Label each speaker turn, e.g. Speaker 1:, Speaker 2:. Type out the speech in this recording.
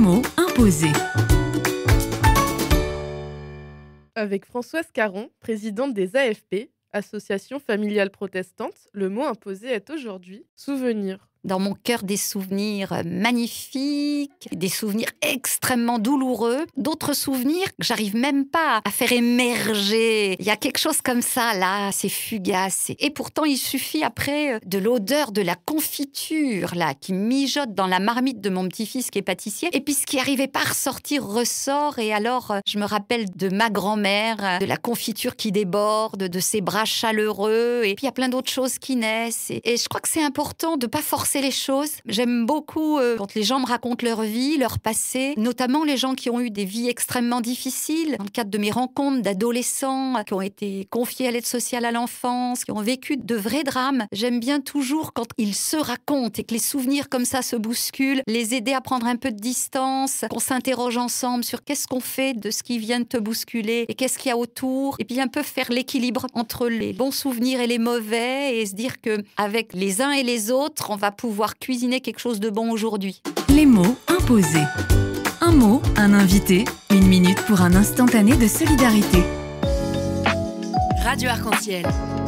Speaker 1: mots imposés.
Speaker 2: Avec Françoise Caron, présidente des AFP, Association familiale protestante, le mot imposé est aujourd'hui souvenir.
Speaker 3: Dans mon cœur, des souvenirs magnifiques, des souvenirs extrêmement douloureux, d'autres souvenirs que j'arrive même pas à faire émerger. Il y a quelque chose comme ça, là, c'est fugace. Et pourtant, il suffit après de l'odeur de la confiture, là, qui mijote dans la marmite de mon petit-fils qui est pâtissier. Et puis, ce qui n'arrivait pas à ressortir ressort. Et alors, je me rappelle de ma grand-mère, de la confiture qui déborde, de ses bras chaleureux. Et puis, il y a plein d'autres choses qui naissent. Et je crois que c'est important de pas forcer les choses. J'aime beaucoup quand les gens me racontent leur vie, leur passé, notamment les gens qui ont eu des vies extrêmement difficiles. Dans le cadre de mes rencontres d'adolescents qui ont été confiés à l'aide sociale à l'enfance, qui ont vécu de vrais drames, j'aime bien toujours quand ils se racontent et que les souvenirs comme ça se bousculent, les aider à prendre un peu de distance, qu'on s'interroge ensemble sur qu'est-ce qu'on fait de ce qui vient de te bousculer et qu'est-ce qu'il y a autour, et puis un peu faire l'équilibre entre les bons souvenirs et les mauvais et se dire que avec les uns et les autres, on va pouvoir cuisiner quelque chose de bon aujourd'hui.
Speaker 1: Les mots imposés. Un mot, un invité, une minute pour un instantané de solidarité.
Speaker 4: Radio Arc-en-Ciel.